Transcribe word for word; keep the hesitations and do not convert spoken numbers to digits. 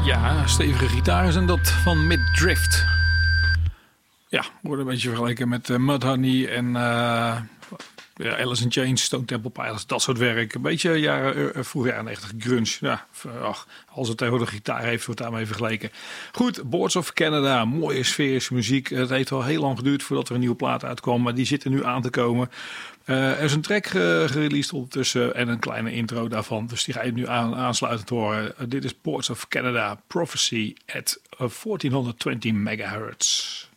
Ja, stevige gitaar en dat van Midrift. Ja, wordt een beetje vergeleken met uh, Mudhoney en uh, ja, Alice in Chains, Stone Temple Pilots, dat soort werk. Een beetje jaren, uh, vroeger jaren negentig grunge. Ja, ach, als het tegenwoordig gitaar heeft, wordt daarmee vergeleken. Goed, Boards of Canada, mooie sferische muziek. Het heeft wel heel lang geduurd voordat er een nieuwe plaat uitkwam, maar die zit er nu aan te komen. Uh, er is een track uh, gereleased ondertussen en een kleine intro daarvan. Dus die ga je nu aan, aansluitend horen. Uh, dit is Boards of Canada, Prophecy at uh, fourteen twintig megahertz.